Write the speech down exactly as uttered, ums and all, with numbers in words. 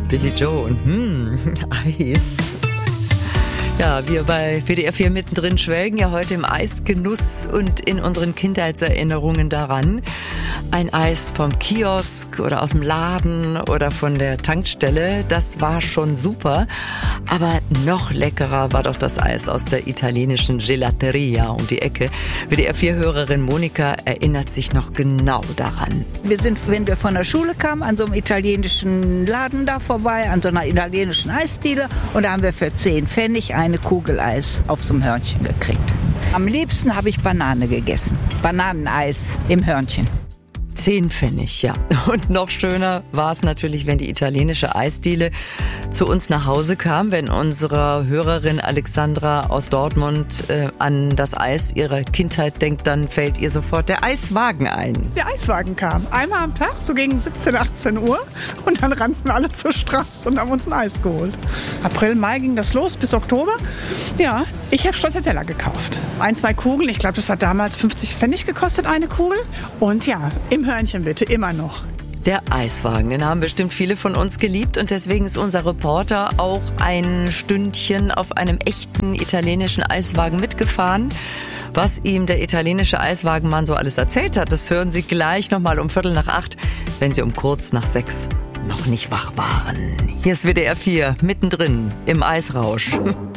Billy Joel, hm, Eis. Ja, wir bei W D R vier mittendrin schwelgen ja heute im Eisgenuss und in unseren Kindheitserinnerungen daran. Ein Eis vom Kiosk oder aus dem Laden oder von der Tankstelle, das war schon super. Aber noch leckerer war doch das Eis aus der italienischen Gelateria um die Ecke. W D R vier-Hörerin Monika erinnert sich noch genau daran. Wir sind, wenn wir von der Schule kamen, an so einem italienischen Laden da vorbei, an so einer italienischen Eisdiele. Und da haben wir für zehn Pfennig eine Kugel Eis auf so einem Hörnchen gekriegt. Am liebsten habe ich Banane gegessen. Bananeneis im Hörnchen. Zehn Pfennig, ja. Und noch schöner war es natürlich, wenn die italienische Eisdiele zu uns nach Hause kam, wenn unsere Hörerin Alexandra aus Dortmund äh, an das Eis ihrer Kindheit denkt, dann fällt ihr sofort der Eiswagen ein. Der Eiswagen kam einmal am Tag, so gegen siebzehn, achtzehn Uhr, und dann rannten wir alle zur Straße und haben uns ein Eis geholt. April, Mai ging das los bis Oktober. Ja, ich habe Stracciatella gekauft. Ein, zwei Kugeln, ich glaube, das hat damals fünfzig Pfennig gekostet, eine Kugel. Und ja, im Hörnchen bitte, immer noch. Der Eiswagen, den haben bestimmt viele von uns geliebt und deswegen ist unser Reporter auch ein Stündchen auf einem echten italienischen Eiswagen mitgefahren. Was ihm der italienische Eiswagenmann so alles erzählt hat, das hören Sie gleich nochmal um Viertel nach acht, wenn Sie um kurz nach sechs noch nicht wach waren. Hier ist W D R vier, mittendrin im Eisrausch.